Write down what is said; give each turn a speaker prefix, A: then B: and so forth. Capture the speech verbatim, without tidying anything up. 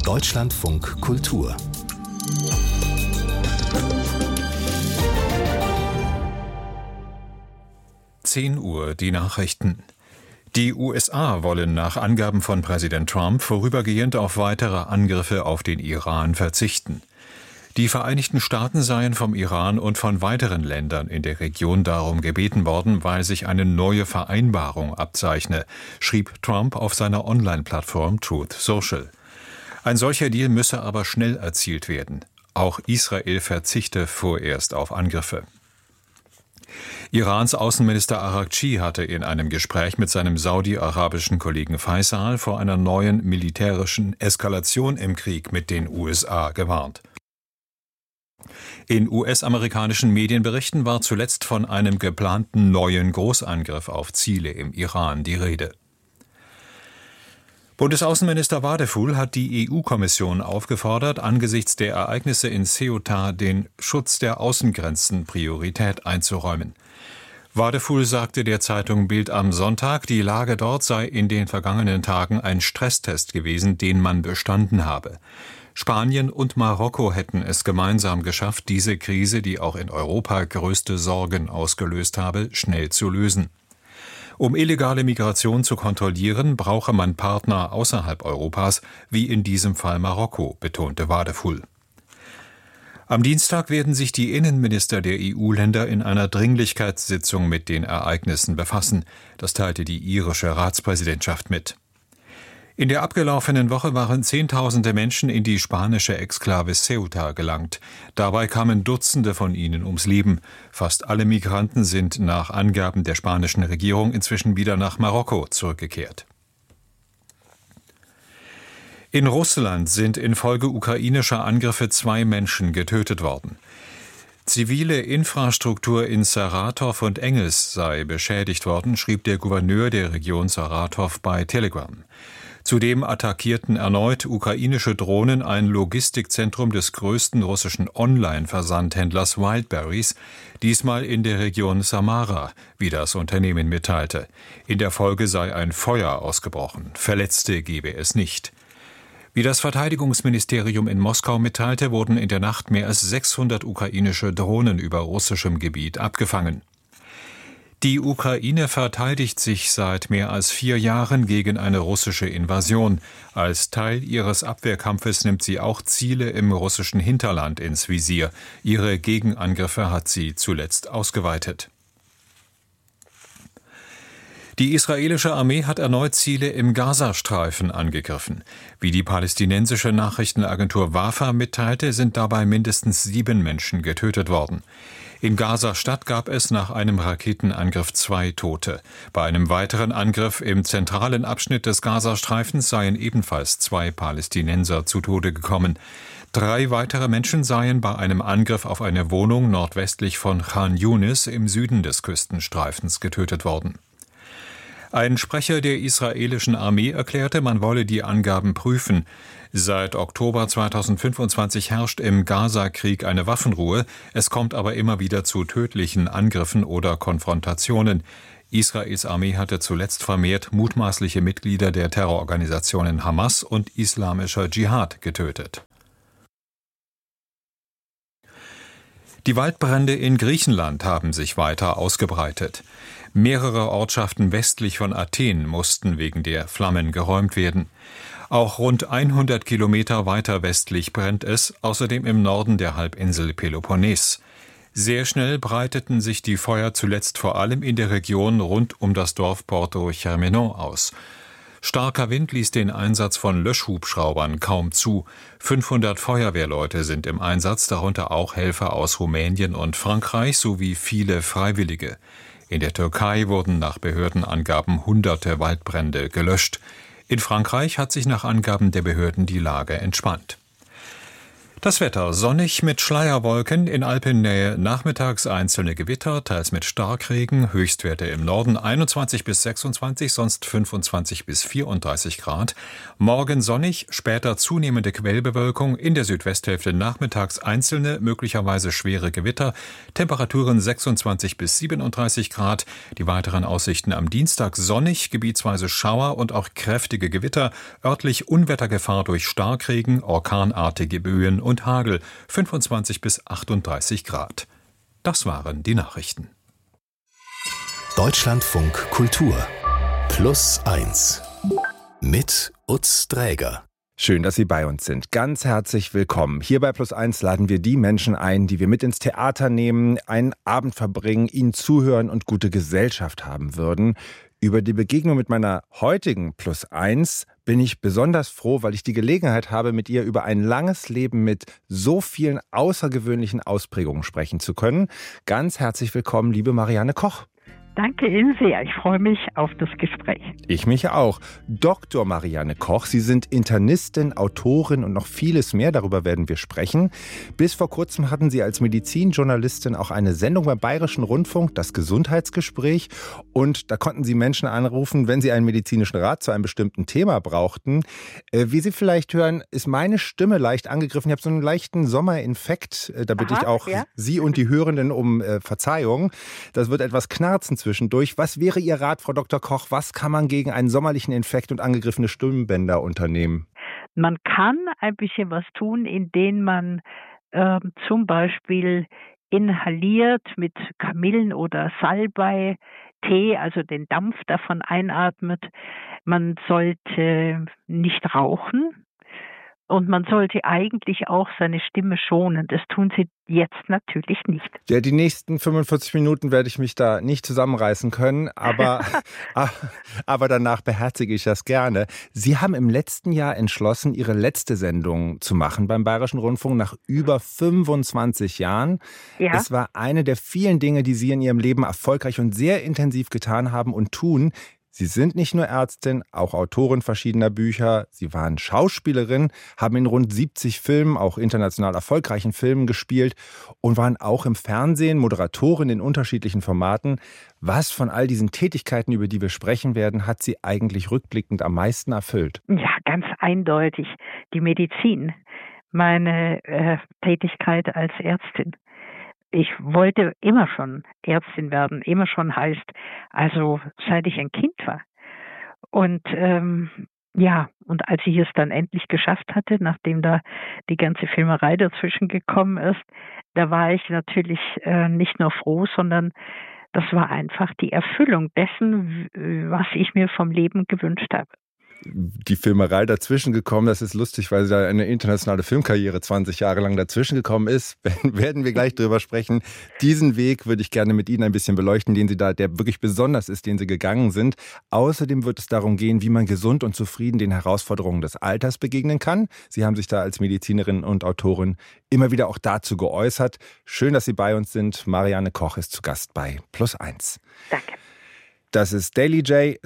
A: Deutschlandfunk Kultur.
B: zehn Uhr, die Nachrichten. Die U S A wollen nach Angaben von Präsident Trump vorübergehend auf weitere Angriffe auf den Iran verzichten. Die Vereinigten Staaten seien vom Iran und von weiteren Ländern in der Region darum gebeten worden, weil sich eine neue Vereinbarung abzeichne, schrieb Trump auf seiner Online-Plattform Truth Social. Ein solcher Deal müsse aber schnell erzielt werden. Auch Israel verzichte vorerst auf Angriffe. Irans Außenminister Araghchi hatte in einem Gespräch mit seinem saudi-arabischen Kollegen Faisal vor einer neuen militärischen Eskalation im Krieg mit den U S A gewarnt. In U S-amerikanischen Medienberichten war zuletzt von einem geplanten neuen Großangriff auf Ziele im Iran die Rede. Bundesaußenminister Wadefuhl hat die E U-Kommission aufgefordert, angesichts der Ereignisse in Ceuta den Schutz der Außengrenzen Priorität einzuräumen. Wadefuhl sagte der Zeitung Bild am Sonntag, die Lage dort sei in den vergangenen Tagen ein Stresstest gewesen, den man bestanden habe. Spanien und Marokko hätten es gemeinsam geschafft, diese Krise, die auch in Europa größte Sorgen ausgelöst habe, schnell zu lösen. Um illegale Migration zu kontrollieren, brauche man Partner außerhalb Europas, wie in diesem Fall Marokko, betonte Wadefuhl. Am Dienstag werden sich die Innenminister der E U-Länder in einer Dringlichkeitssitzung mit den Ereignissen befassen. Das teilte die irische Ratspräsidentschaft mit. In der abgelaufenen Woche waren Zehntausende Menschen in die spanische Exklave Ceuta gelangt. Dabei kamen Dutzende von ihnen ums Leben. Fast alle Migranten sind nach Angaben der spanischen Regierung inzwischen wieder nach Marokko zurückgekehrt. In Russland sind infolge ukrainischer Angriffe zwei Menschen getötet worden. Zivile Infrastruktur in Saratow und Engels sei beschädigt worden, schrieb der Gouverneur der Region Saratow bei Telegram. Zudem attackierten erneut ukrainische Drohnen ein Logistikzentrum des größten russischen Online-Versandhändlers Wildberries, diesmal in der Region Samara, wie das Unternehmen mitteilte. In der Folge sei ein Feuer ausgebrochen. Verletzte gebe es nicht. Wie das Verteidigungsministerium in Moskau mitteilte, wurden in der Nacht mehr als sechshundert ukrainische Drohnen über russischem Gebiet abgefangen. Die Ukraine verteidigt sich seit mehr als vier Jahren gegen eine russische Invasion. Als Teil ihres Abwehrkampfes nimmt sie auch Ziele im russischen Hinterland ins Visier. Ihre Gegenangriffe hat sie zuletzt ausgeweitet. Die israelische Armee hat erneut Ziele im Gazastreifen angegriffen. Wie die palästinensische Nachrichtenagentur Wafa mitteilte, sind dabei mindestens sieben Menschen getötet worden. In Gaza-Stadt gab es nach einem Raketenangriff zwei Tote. Bei einem weiteren Angriff im zentralen Abschnitt des Gazastreifens seien ebenfalls zwei Palästinenser zu Tode gekommen. Drei weitere Menschen seien bei einem Angriff auf eine Wohnung nordwestlich von Khan Yunis im Süden des Küstenstreifens getötet worden. Ein Sprecher der israelischen Armee erklärte, man wolle die Angaben prüfen. Seit Oktober zweitausendfünfundzwanzig herrscht im Gaza-Krieg eine Waffenruhe. Es kommt aber immer wieder zu tödlichen Angriffen oder Konfrontationen. Israels Armee hatte zuletzt vermehrt mutmaßliche Mitglieder der Terrororganisationen Hamas und Islamischer Dschihad getötet. Die Waldbrände in Griechenland haben sich weiter ausgebreitet. Mehrere Ortschaften westlich von Athen mussten wegen der Flammen geräumt werden. Auch rund hundert Kilometer weiter westlich brennt es, außerdem im Norden der Halbinsel Peloponnes. Sehr schnell breiteten sich die Feuer zuletzt vor allem in der Region rund um das Dorf Porto Germenon aus. Starker Wind ließ den Einsatz von Löschhubschraubern kaum zu. fünfhundert Feuerwehrleute sind im Einsatz, darunter auch Helfer aus Rumänien und Frankreich sowie viele Freiwillige. In der Türkei wurden nach Behördenangaben hunderte Waldbrände gelöscht. In Frankreich hat sich nach Angaben der Behörden die Lage entspannt. Das Wetter sonnig mit Schleierwolken, in Alpennähe nachmittags einzelne Gewitter, teils mit Starkregen, Höchstwerte im Norden einundzwanzig bis sechsundzwanzig, sonst fünfundzwanzig bis vierunddreißig Grad. Morgen sonnig, später zunehmende Quellbewölkung, in der Südwesthälfte nachmittags einzelne, möglicherweise schwere Gewitter, Temperaturen sechsundzwanzig bis siebenunddreißig Grad. Die weiteren Aussichten am Dienstag sonnig, gebietsweise Schauer und auch kräftige Gewitter, örtlich Unwettergefahr durch Starkregen, orkanartige Böen und Hagel, fünfundzwanzig bis achtunddreißig Grad. Das waren die Nachrichten.
A: Deutschlandfunk Kultur Plus eins mit Utz Dräger.
C: Schön, dass Sie bei uns sind. Ganz herzlich willkommen. Hier bei Plus eins laden wir die Menschen ein, die wir mit ins Theater nehmen, einen Abend verbringen, ihnen zuhören und gute Gesellschaft haben würden. Über die Begegnung mit meiner heutigen Plus eins bin ich besonders froh, weil ich die Gelegenheit habe, mit ihr über ein langes Leben mit so vielen außergewöhnlichen Ausprägungen sprechen zu können. Ganz herzlich willkommen, liebe Marianne Koch.
D: Danke Ihnen sehr. Ich freue mich auf das Gespräch.
C: Ich mich auch. Doktor Marianne Koch, Sie sind Internistin, Autorin und noch vieles mehr. Darüber werden wir sprechen. Bis vor kurzem hatten Sie als Medizinjournalistin auch eine Sendung beim Bayerischen Rundfunk, das Gesundheitsgespräch. Und da konnten Sie Menschen anrufen, wenn Sie einen medizinischen Rat zu einem bestimmten Thema brauchten. Wie Sie vielleicht hören, ist meine Stimme leicht angegriffen. Ich habe so einen leichten Sommerinfekt. Da bitte Aha, ich auch ja. Sie und die Hörenden um äh, Verzeihung. Das wird etwas knarzen zwischendurch. Was wäre Ihr Rat, Frau Doktor Koch? Was kann man gegen einen sommerlichen Infekt und angegriffene Stimmbänder unternehmen?
D: Man kann ein bisschen was tun, indem man äh, zum Beispiel inhaliert mit Kamillen oder Salbei, Tee, also den Dampf davon einatmet. Man sollte nicht rauchen. Und man sollte eigentlich auch seine Stimme schonen. Das tun Sie jetzt natürlich nicht.
C: Ja, die nächsten fünfundvierzig Minuten werde ich mich da nicht zusammenreißen können, aber, aber danach beherzige ich das gerne. Sie haben im letzten Jahr entschlossen, Ihre letzte Sendung zu machen beim Bayerischen Rundfunk nach über fünfundzwanzig Jahren. Ja. Es war eine der vielen Dinge, die Sie in Ihrem Leben erfolgreich und sehr intensiv getan haben und tun. Sie sind nicht nur Ärztin, auch Autorin verschiedener Bücher. Sie waren Schauspielerin, haben in rund siebzig Filmen, auch international erfolgreichen Filmen gespielt und waren auch im Fernsehen Moderatorin in unterschiedlichen Formaten. Was von all diesen Tätigkeiten, über die wir sprechen werden, hat Sie eigentlich rückblickend am meisten erfüllt?
D: Ja, ganz eindeutig die Medizin, meine äh, Tätigkeit als Ärztin. Ich wollte immer schon Ärztin werden, immer schon heißt, also seit ich ein Kind war. Und ähm, ja, und als ich es dann endlich geschafft hatte, nachdem da die ganze Filmerei dazwischen gekommen ist, da war ich natürlich äh, nicht nur froh, sondern das war einfach die Erfüllung dessen, was ich mir vom Leben gewünscht habe.
C: Die Filmerei dazwischen gekommen, das ist lustig, weil da eine internationale Filmkarriere zwanzig Jahre lang dazwischen gekommen ist. Werden wir gleich drüber sprechen. Diesen Weg würde ich gerne mit Ihnen ein bisschen beleuchten, den Sie da, der wirklich besonders ist, den Sie gegangen sind. Außerdem wird es darum gehen, wie man gesund und zufrieden den Herausforderungen des Alters begegnen kann. Sie haben sich da als Medizinerin und Autorin immer wieder auch dazu geäußert. Schön, dass Sie bei uns sind. Marianne Koch ist zu Gast bei Plus eins.
D: Danke.
C: Das ist Daily J,